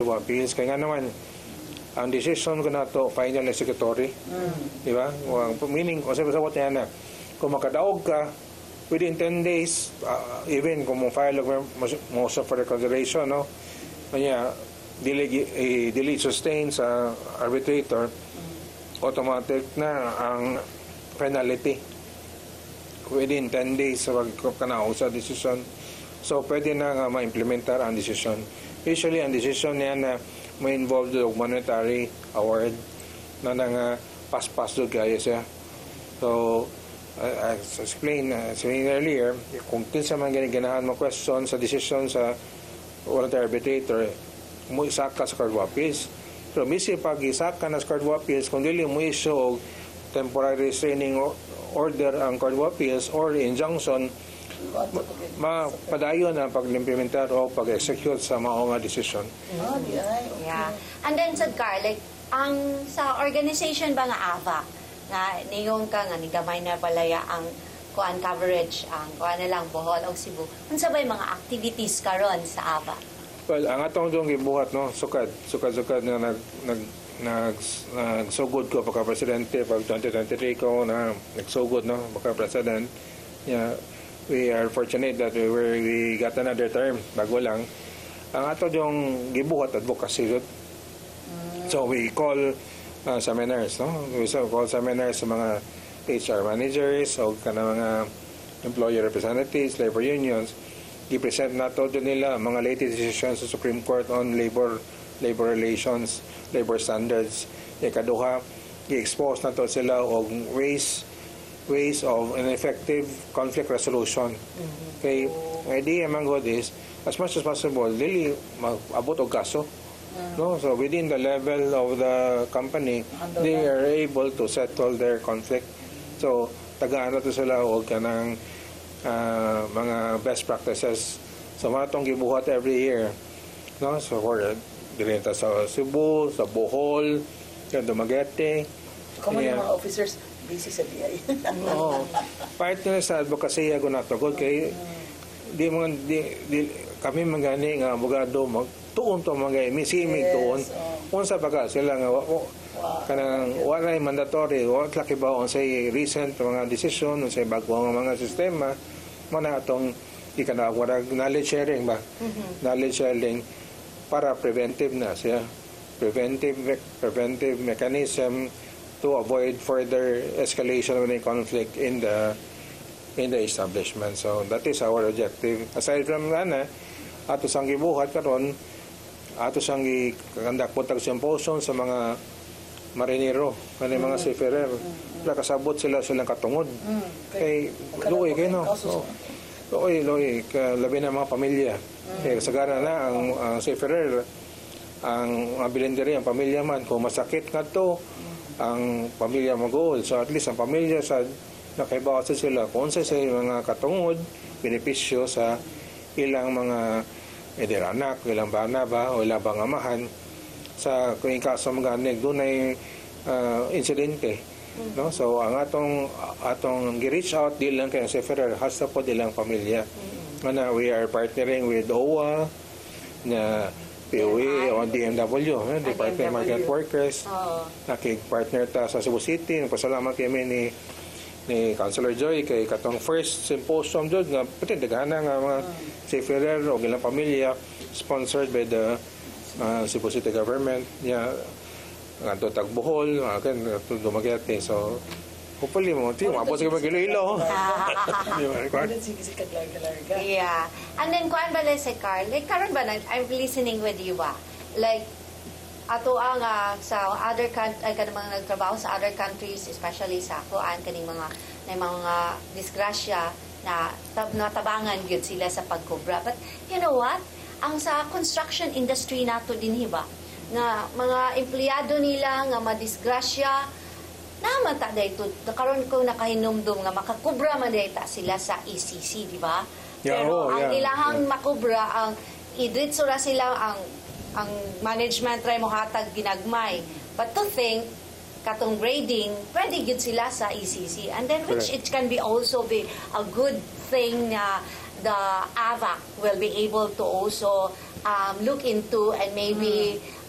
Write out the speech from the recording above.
appeals kaya nga naman ang decision ko na to final executory, di ba? Meaning kung sabot niya na kung makadaog ka within 10 days, even kung mo file motion for reconsideration, no, kanya delete sustain sa arbitrator, automatic na ang penalty within 10 days sa pagkanaog sa decision. So pwede na nga ma-implementar ang decision. Usually ang decision niya na may involved ng monetary award na nga pas-pas doon kaya siya. So as explained earlier, kung kinsa man ganahan mo question sa decision sa voluntary arbitrator, mo isaka sa Court of Appeals. Pero misi pag isaka na sa Court of Appeals, kung dili mo issue temporary restraining order ang Court of Appeals or injunction, mapadayon ang pag-implementar o pag-execute sa mga decision. Yeah. And then sa garlic, ang sa organization ba nga AVAC, na niyon ka nga ni gamay na balaya ang kuan coverage ang kuan na lang Bohol o Cebu. Unsa bay mga activities karon sa AVAC? Well, ang atong dong gibuhat no, sukad na nagsugod ko pagka presidente pag 2023 ko na nagsugod no pagka president. Yeah, we are fortunate that we got another term bago lang. Ang ato dong gibuhat advocacy. So we call seminars, no? We call seminars sa mga HR managers o kana mga employer representatives, labor unions. I-present na to nila mga latest decisions sa Supreme Court on labor relations, labor standards. Ikaduha, i-expose na to sila og ways of an effective conflict resolution. Okay, ang idea man god is as much as possible dili mag-abot og kaso. No, so within the level of the company, they are able to settle their conflict. So tagaan na to sila og kanang mga best practices. So matong gibuhat every year. No, so for direta sa Cebu, sa Bohol, sa Dumaguete. Kamo mga officers busy sa DI. Oo. Part na sa advocacy ako na to. Kay kami magani nga abogado magtuon to mga misimi tuon. Unsa baga sila nga kanang wala mandatory wa laki ba unsay recent mga decision unsay bago nga mga sistema mana atong ikanawag knowledge sharing ba. Knowledge sharing para preventive na siya. Preventive mechanism to avoid further escalation of any conflict in the establishment. So that is our objective. Aside from that, ato sang gibuhat karon, ato sang gikandak po tag symposium sa mga marinero, kanay mga seafarer. Kasabot silang katungod. Kay luoy kay no. Luoy labi na mga pamilya. Kay kasagaran na ang seafarer, ang bilenderi, ang pamilya man kung masakit ngadto, ang pamilya mag-uol. So at least ang pamilya sa nakaibawas sila kung sa mga katungod, benepisyo sa ilang mga anak, ilang bana ba o ilang bang amahan sa kung kaso maganig doon ay insidente. No? So ang atong gi-reach out di lang kay seafarer hasta po ilang pamilya. We are partnering with OWA na POE o DMW, Department of Migrant Workers. Nakig-partner ta sa Cebu City. Nagpasalamat kami ni Councilor Joy kay katong first symposium doon nga pati daghana nga mga seafarer o ilang pamilya sponsored by the Cebu City government. Nga tag Bohol, Dumaguete. So hopefully mo mabot sa mga Iloilo. Yeah. And then kuan ba si Carl? Like karon ba I'm listening with you ba? Like ato ang sa other kanang nagtrabaho sa other countries, especially sa kuan kaning mga disgrasya na natabangan gyud sila sa pagkobra. But you know what? Ang sa construction industry nato dinhi ba nga mga empleyado nila nga madisgrasya naman ta dayto karon ko nakahinumdum nga makakubra man dayta sila sa ECC, di ba? Pero ang ilahang makubra ang idritso ra sila ang management try mo hatag ginagmay. But to think katong grading pwede gyud sila sa ECC, and then which it can be also be a good thing na the AVAC will be able to also look into and maybe